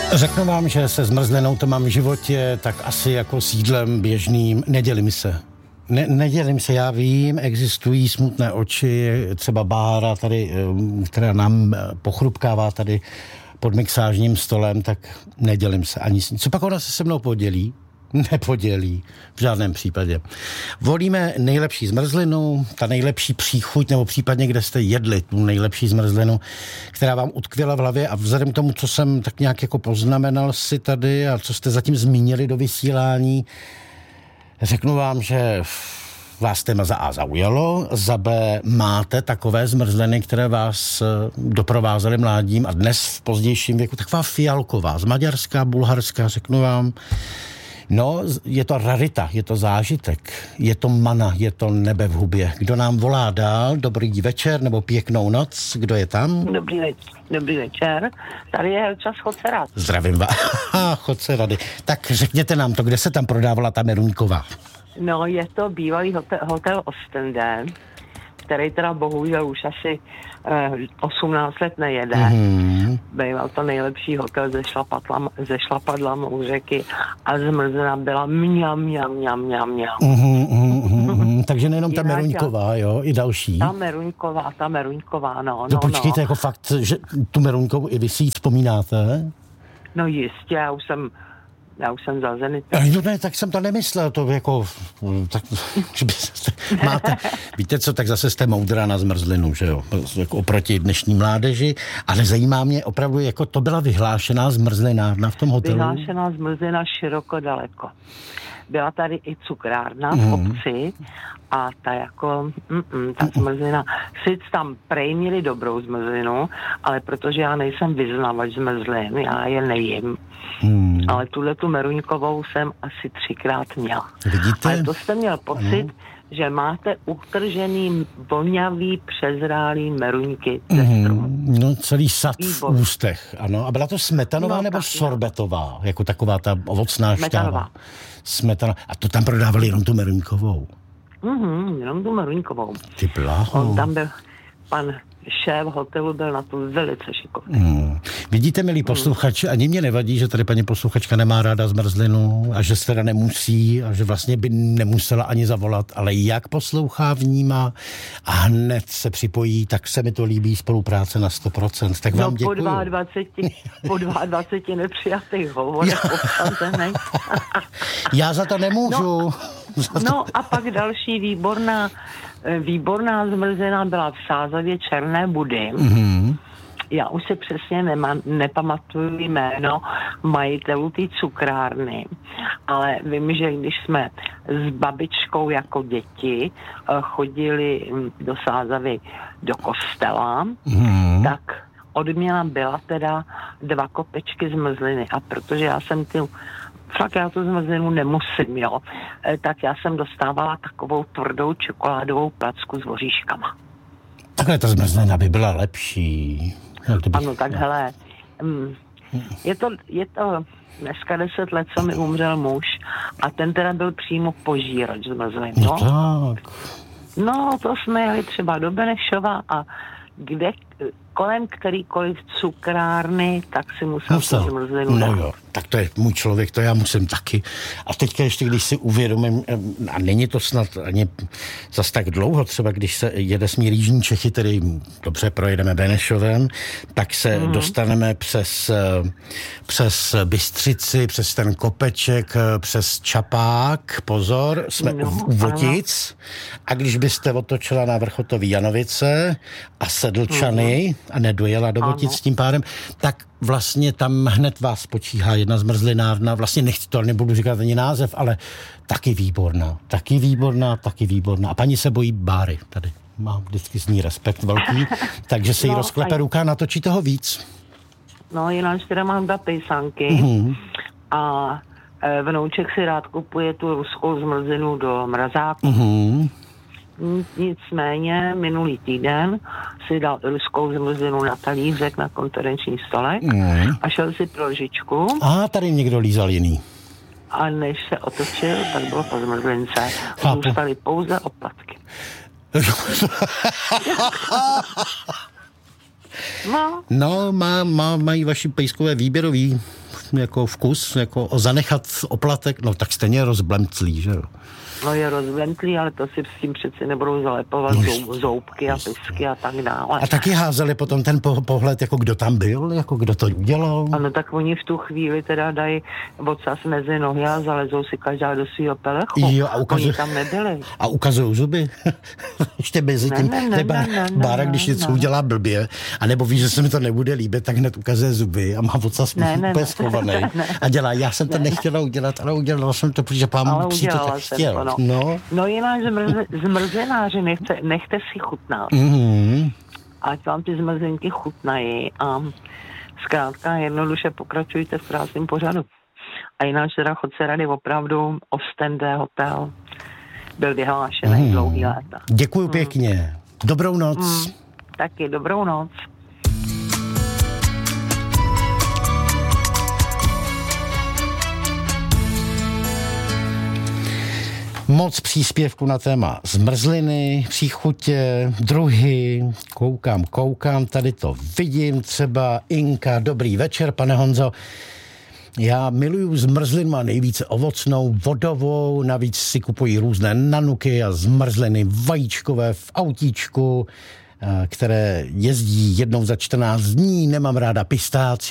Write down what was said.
Řeknu vám, že se zmrzlinou to mám v životě tak asi jako s jídlem běžným. Nedělím se. Nedělím se, já vím, existují smutné oči, třeba Bára tady, která nám pochrupkává tady pod mixážním stolem, tak nedělím se ani s ní. Co pak ona se mnou podělí? Nepodělí, v žádném případě. Volíme nejlepší zmrzlinu, ta nejlepší příchuť, nebo případně, kde jste jedli tu nejlepší zmrzlinu, která vám utkvěla v hlavě, a vzhledem k tomu, co jsem tak nějak jako poznamenal si tady a co jste zatím zmínili do vysílání, řeknu vám, že vás téma za A zaujalo, za B máte takové zmrzliny, které vás doprovázely mládím a dnes v pozdějším věku taková fialková, z Maďarska, Bulharska, řeknu vám. No, je to rarita, je to zážitek, je to mana, je to nebe v hubě. Kdo nám volá dál? Dobrý večer nebo pěknou noc, kdo je tam? Dobrý večer, tady je Helča z Chocerad. Zdravím vás, Chocerady. Tak řekněte nám to, kde se tam prodávala ta Meruňková? No, je to bývalý hotel Ostende, který teda bohužel už asi 18 let nejede. Mm-hmm. Býval to nejlepší hotel ze šlapadlama u řeky a zmrzlina byla mňam. Takže nejenom ta Meruňková, jo, i další. Ta Meruňková, no. No počkejte, jako fakt, že tu Meruňkovou i vy si ji vzpomínáte? No jistě, já už jsem za Zenit. No ne, tak jsem to nemyslel, to jako, tak, že byste, máte, víte co, tak zase jste moudrá na zmrzlinu, že jo, jako oproti dnešní mládeži, ale zajímá mě opravdu, jako to byla vyhlášená zmrzlinárna v tom hotelu? Vyhlášená zmrzlina široko daleko. Byla tady i cukrárna v obci a ta zmrzlina, sice tam prej měli dobrou zmrzlinu, ale protože já nejsem vyznavač zmrzlin, já je nejím. Ale tu Meruňkovou jsem asi 3krát měla. Vidíte? Ale to jste měl pocit, že máte utržený, vonavý, přezrálý meruňky ze stromu. No, celý sad v ústech, ano. A byla to smetanová nebo sorbetová? Jako taková ta ovocná šťáva? Smetana. A to tam prodávali jenom tu Meruňkovou? Jenom tu Meruňkovou. Ty bláho. On tam byl, pan šéf hotelu byl na to velice šikovný. Vidíte, milí posluchači, ani mě nevadí, že tady paní posluchačka nemá ráda zmrzlinu a že se teda nemusí a že vlastně by nemusela ani zavolat, ale jak poslouchá, vnímá a hned se připojí, tak se mi to líbí, spolupráce na 100%. Tak vám děkuju. Po 22 nepřijatých hovorech obsazených. Já za to nemůžu. No a pak další výborná zmrzlina byla v Sázavě Černé Budy. Já už se přesně nepamatuju jméno majitelů té cukrárny, ale vím, že když jsme s babičkou jako děti chodili do Sázavy do kostela, tak odměna byla teda 2 kopečky zmrzliny. A protože já tu zmrzlinu nemusím, jo, tak já jsem dostávala takovou tvrdou čokoládovou placku s voříškama. Takhle ta zmrzlina by byla lepší. Ano, tak hele, je to dneska 10 let, co mi umřel muž a ten teda byl přímo požírač zmrzlin. No tak. No, to jsme jeli třeba do Benešova a kolem kterýkoliv cukrárny, tak si musel zmrzlinu dát. No jo, tak to je můj člověk, to já musím taky. A teďka ještě, když si uvědomím, a není to snad ani zas tak dlouho, třeba když se jede směr Jižní Čechy, tedy dobře projedeme Benešovem, tak se dostaneme přes Bystřici, přes ten kopeček, přes Čapák, pozor, jsme u Votic, a když byste otočila na Vrchotový Janovice a Sedlčany a nedojela do Votic s tím pádem, tak vlastně tam hned vás počíhá jedna zmrzlinárna, vlastně nebudu říkat ani název, ale taky výborná. A paní se bojí Báry tady. Má vždycky s ní respekt velký, takže se jí rozklepe ruka, natočí toho víc. No, jinak teda mám 2 pejsanky a vnouček si rád kupuje tu ruskou zmrzlinu do mrazáku. Nicméně minulý týden si dal ruskou zmrzlinu na talířek na konferenční stolek a šel si pro lžičku. A tady někdo lízal jiný. A než se otočil, tak bylo po zmrzlince. Zůstaly pouze oplatky. No, mají vaši pejskové výběrový jako vkus, jako zanechat oplatek, no tak stejně rozblemclý, že jo? No je rozventlý, ale to si s tím přeci nebudou zalepovat zoubky a pisky a tak dále. A taky házeli potom ten pohled, jako kdo tam byl, jako kdo to udělal? Ano, tak oni v tu chvíli teda dají ocas mezi nohy a zalezou si každá do svýho pelechu. Jo, a oni tam nebyli. A ukazují zuby? Ještě mezi tím, Bára, když něco udělá blbě, anebo ví, že se mi to nebude líbit, tak hned ukazuje zuby a má ocas úplně schovaný. A dělá, já jsem to nechtěla udělat, ale udělala jsem to, protože pán Bůh to tak chtěl. No jinak zmrzlináři, nechte si chutnat. Mm-hmm. Ať vám ty zmrzenky chutnají a zkrátka jednoduše pokračujte v krásném pořadu. A jinak teda chodce rady opravdu Ostende hotel byl vyhlášený dlouhý léta. Děkuju pěkně. Dobrou noc. Taky dobrou noc. Moc příspěvku na téma zmrzliny, příchutě, druhy, koukám, tady to vidím, třeba Inka, dobrý večer, pane Honzo. Já miluju zmrzlinu a nejvíce ovocnou, vodovou, navíc si kupují různé nanuky a zmrzliny vajíčkové v autíčku, které jezdí jednou za 14 dní, nemám ráda pistáci.